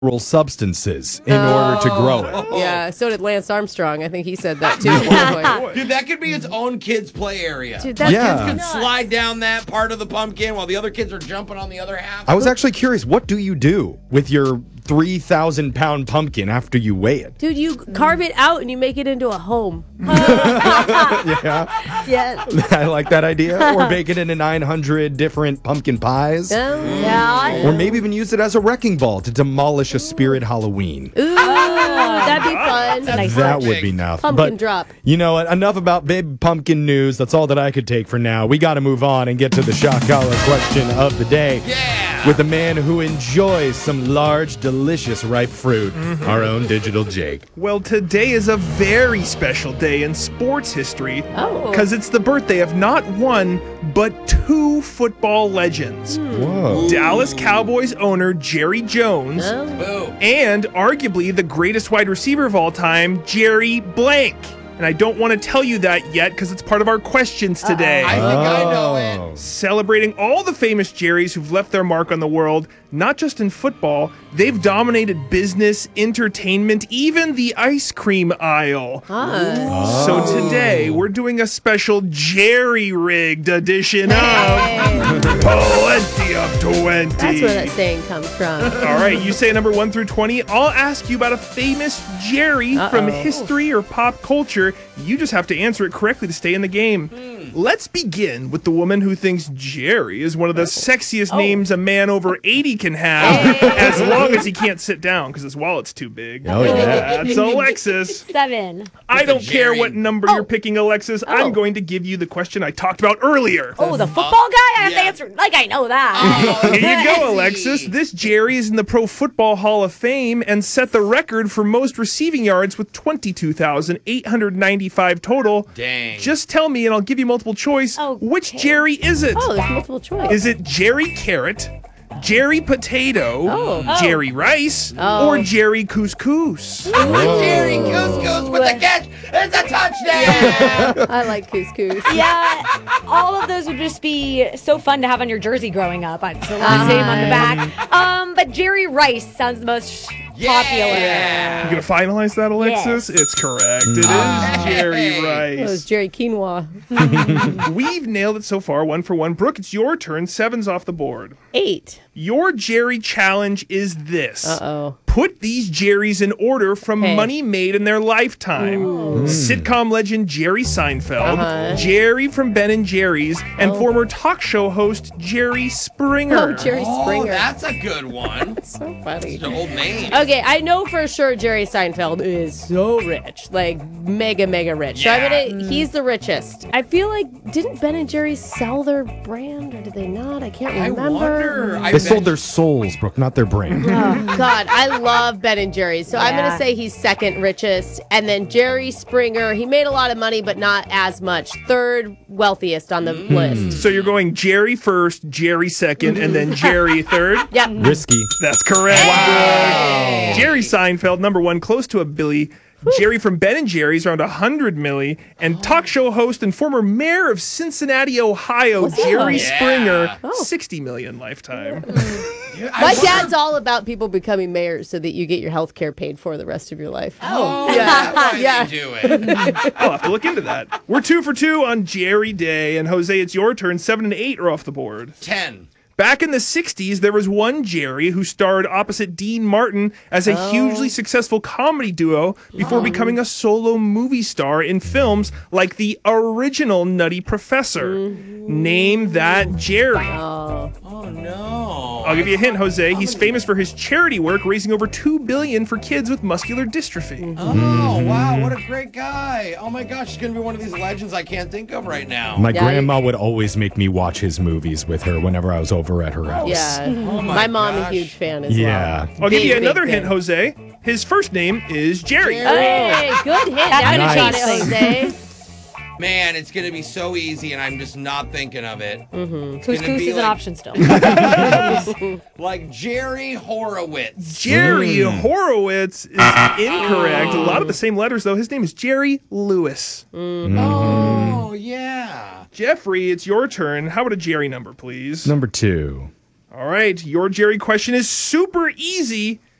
substances in order to grow it. Yeah, so did Lance Armstrong. I think he said that too at one point. Dude, that could be its own kids' play area. Dude, that's Yeah. Kids can slide down that part of the pumpkin while the other kids are jumping on the other half. I was actually curious, what do you do with your 3,000-pound pumpkin after you weigh it? Dude, you carve it out and you make it into a home. Yeah, Yeah. I like that idea. Or bake it into 900 different pumpkin pies. Yeah. Or maybe even use it as a wrecking ball to demolish a spirit Halloween. Ooh, that'd be fun. Nice That perfect. would be enough. Pumpkin But drop. you know what? Enough about big pumpkin news. That's all that I could take for now. We got to move on and get to the shock collar question of the day. Yeah. With the man who enjoys some large, delicious, ripe fruit, our own Digital Jake. Well, today is a very special day in sports history because it's the birthday of not one, but two football legends. Whoa. Dallas Cowboys owner Jerry Jones Boom. and arguably the greatest wide receiver of all time, Jerry Blank. And I don't want to tell you that yet because it's part of our questions today. I think I know it. Celebrating all the famous Jerrys who've left their mark on the world, not just in football, they've dominated business, entertainment, even the ice cream aisle. So today, we're doing a special jerry-rigged edition of Plenty of 20. That's where that saying comes from. All right, you say number 1 through 20. I'll ask you about a famous Jerry from history or pop culture. You just have to answer it correctly to stay in the game. Let's begin with the woman who thinks Jerry is one of the sexiest names a man over 80 can have, as long as he can't sit down because his wallet's too big. Oh, yeah. That's Alexis. 7. I don't care Jerry. what number you're picking, Alexis. I'm going to give you the question I talked about earlier. Oh, the football guy? I have to yeah. answer. Like, I know that. Here you go, Alexis. This Jerry is in the Pro Football Hall of Fame and set the record for most receiving yards with 22,895 total. Dang. Just tell me, and I'll give you multiple choice. Okay. Which Jerry is it? Oh, there's multiple choice. Is it Jerry Carrot, Jerry Potato, Jerry Rice, or Jerry Couscous? Jerry Couscous with the catch. It's a touchdown. I like couscous. Yeah, all of those would just be so fun to have on your jersey growing up. It's the last name on the back. But Jerry Rice sounds the most popular. You gonna finalize that, Alexis? Yes. It's correct. It is Jerry Oh, it's Rice. Jerry Quinoa. We've nailed it so far, 1 for 1. Brooke, it's your turn. 7's off the board. 8. Your Jerry challenge is this. Uh-oh. Put these Jerrys in order from Okay. money made in their lifetime. Sitcom legend Jerry Seinfeld, Jerry from Ben and Jerry's, and former talk show host Jerry Springer. Oh, Jerry Oh, Springer. that's a good one. so funny. It's an old name. Okay, I know for sure Jerry Seinfeld is so rich, like mega, mega rich. So he's the richest. I feel like, didn't Ben and Jerry sell their brand or did they not? I can't I remember. wonder. They sold their souls, Brooke, not their brain. Oh, God, I love Ben and Jerry's. So I'm going to Yeah. say he's second richest. And then Jerry Springer, he made a lot of money, but not as much. Third wealthiest on the list. So you're going Jerry first, Jerry second, and then Jerry third? Yep. Risky. That's correct. Brooke. Jerry Seinfeld, number 1, close to $1 billion. Jerry from Ben and Jerry's, around $100 million, and talk show host and former mayor of Cincinnati, Ohio, Jerry Yeah. Springer, $60 million lifetime. My dad's all about people becoming mayors so that you get your health care paid for the rest of your life. Oh, Yeah. that's why Yeah. they do it. I'll have to look into that. We're 2 for 2 on Jerry Day, and Jose, it's your turn. 7 and 8 are off the board. 10. Back in the 60s, there was one Jerry who starred opposite Dean Martin as a hugely successful comedy duo before becoming a solo movie star in films like the original Nutty Professor. Name that Jerry. Oh, no. I'll give you a hint, Jose. He's famous for his charity work, raising over $2 billion for kids with muscular dystrophy. Oh, wow. What a great guy. Oh, my gosh. He's going to be one of these legends I can't think of right now. My Yeah, grandma would always make me watch his movies with her whenever I was over at her house. Yeah. Oh, my mom, gosh. a huge fan as Yeah. well. I'll give you Big, another big hint, fan. Jose. His first name is Jerry. Hey, good hint. Now gonna you got change it, Jose. Man, it's going to be so easy, and I'm just not thinking of it. Couscous be is an like- option still. Like Jerry Horowitz. Jerry Horowitz is incorrect. A lot of the same letters, though. His name is Jerry Lewis. Oh, yeah. Jeffrey, it's your turn. How about a Jerry number, please? Number 2. All right, your Jerry question is super easy.